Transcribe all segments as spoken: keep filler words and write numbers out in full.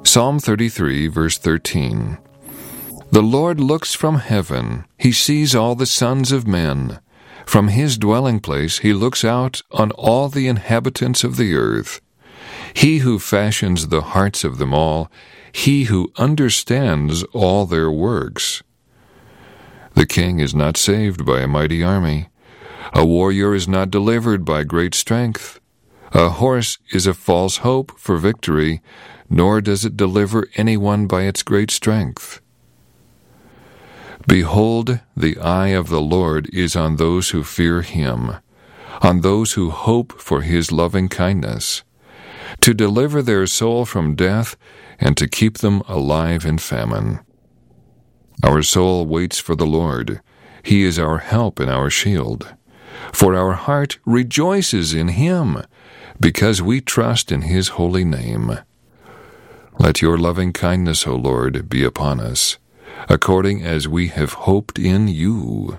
Psalm thirty-three, verse thirteen. The Lord looks from heaven. He sees all the sons of men. From his dwelling place he looks out on all the inhabitants of the earth. He who fashions the hearts of them all, he who understands all their works. The king is not saved by a mighty army. A warrior is not delivered by great strength. A horse is a false hope for victory, nor does it deliver anyone by its great strength. Behold, the eye of the Lord is on those who fear him, on those who hope for his loving kindness, to deliver their soul from death and to keep them alive in famine. Our soul waits for the Lord. He is our help and our shield. For our heart rejoices in him, because we trust in his holy name. Let your loving kindness, O Lord, be upon us, according as we have hoped in you.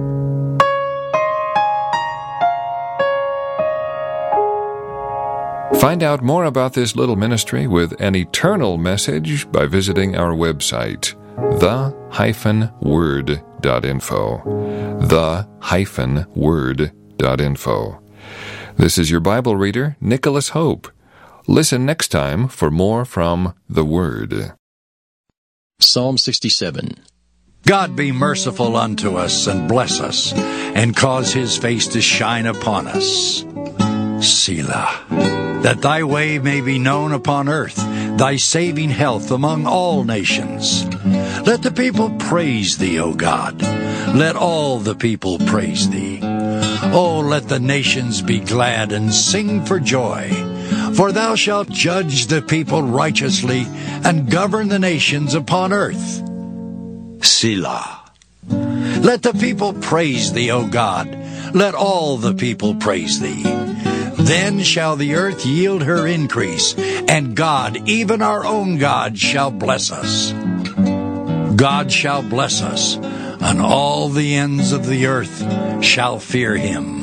Find out more about this little ministry with an eternal message by visiting our website, the hyphen word dot info. the hyphen word dot info. This is your Bible reader, Nicholas Hope. Listen next time for more from the Word. Psalm sixty-seven. God be merciful unto us, and bless us, and cause his face to shine upon us. Selah. That thy way may be known upon earth, thy saving health among all nations. Let the people praise thee, O God. Let all the people praise thee. O let the nations be glad and sing for joy. For thou shalt judge the people righteously, and govern the nations upon earth. Selah. Let the people praise thee, O God. Let all the people praise thee. Then shall the earth yield her increase, and God, even our own God, shall bless us. God shall bless us, and all the ends of the earth shall fear him.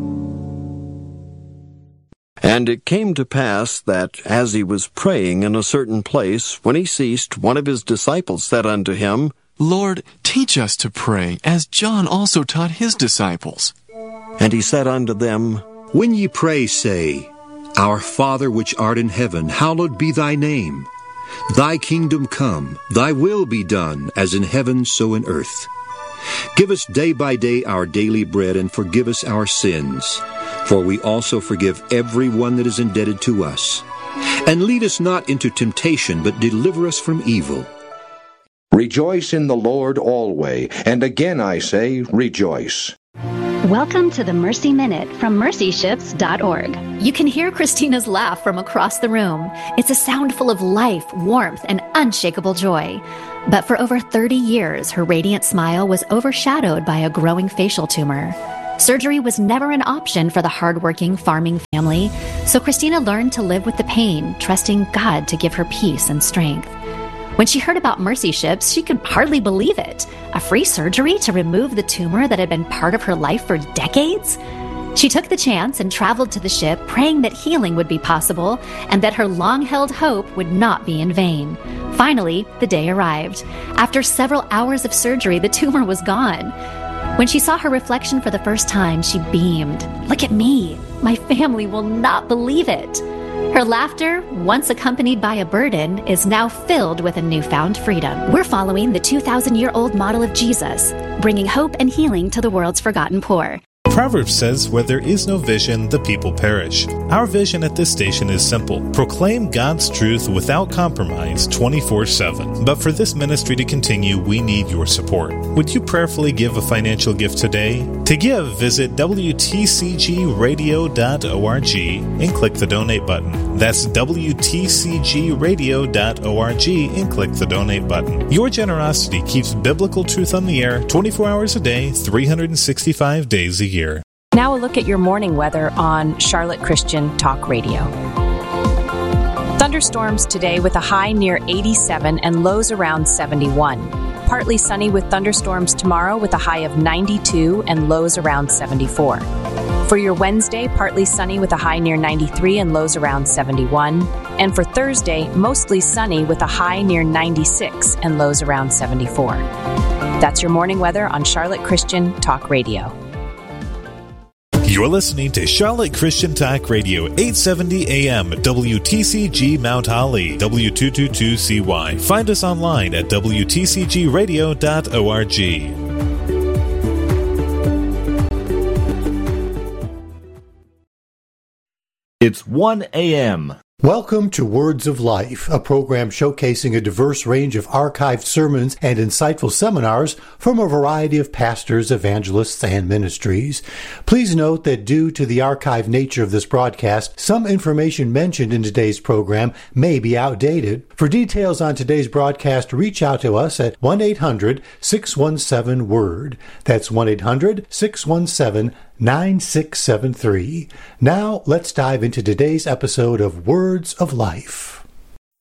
And it came to pass that, as he was praying in a certain place, when he ceased, one of his disciples said unto him, Lord, teach us to pray, as John also taught his disciples. And he said unto them, When ye pray, say, Our Father which art in heaven, hallowed be thy name. Thy kingdom come, thy will be done, as in heaven so in earth. Give us day by day our daily bread, and forgive us our sins, for we also forgive every one that is indebted to us. And lead us not into temptation, but deliver us from evil. Rejoice in the Lord always, and again I say, rejoice. Welcome to the Mercy Minute from mercy ships dot org. You can hear Christina's laugh from across the room. It's a sound full of life, warmth, and unshakable joy. But for over thirty years, her radiant smile was overshadowed by a growing facial tumor. Surgery was never an option for the hardworking farming family, so Christina learned to live with the pain, trusting God to give her peace and strength. When she heard about Mercy Ships, she could hardly believe it. A free surgery to remove the tumor that had been part of her life for decades? She took the chance and traveled to the ship, praying that healing would be possible and that her long-held hope would not be in vain. Finally, the day arrived. After several hours of surgery, the tumor was gone. When she saw her reflection for the first time, she beamed. Look at me. My family will not believe it. Her laughter, once accompanied by a burden, is now filled with a newfound freedom. We're following the two thousand year old model of Jesus, bringing hope and healing to the world's forgotten poor. Proverbs says, where there is no vision, the people perish. Our vision at this station is simple. Proclaim God's truth without compromise twenty-four seven. But for this ministry to continue, we need your support. Would you prayerfully give a financial gift today? To give, visit W T C G radio dot org and click the donate button. That's W T C G radio dot org and click the donate button. Your generosity keeps biblical truth on the air twenty-four hours a day, three hundred sixty-five days a year. Now a look at your morning weather on Charlotte Christian Talk Radio. Thunderstorms today with a high near eighty-seven and lows around seventy-one. Partly sunny with thunderstorms tomorrow with a high of ninety-two and lows around seventy-four. For your Wednesday, partly sunny with a high near ninety-three and lows around seventy-one. And for Thursday, mostly sunny with a high near ninety-six and lows around seventy-four. That's your morning weather on Charlotte Christian Talk Radio. You're listening to Charlotte Christian Talk Radio, eight seventy A M, W T C G Mount Holly, W two twenty-two C Y. Find us online at W T C G radio dot org. It's one A M. Welcome to Words of Life, a program showcasing a diverse range of archived sermons and insightful seminars from a variety of pastors, evangelists, and ministries. Please note that due to the archived nature of this broadcast, some information mentioned in today's program may be outdated. For details on today's broadcast, reach out to us at one eight hundred six one seven word. That's one eight hundred six one seven nine six seven three. Now, let's dive into today's episode of Words of Life.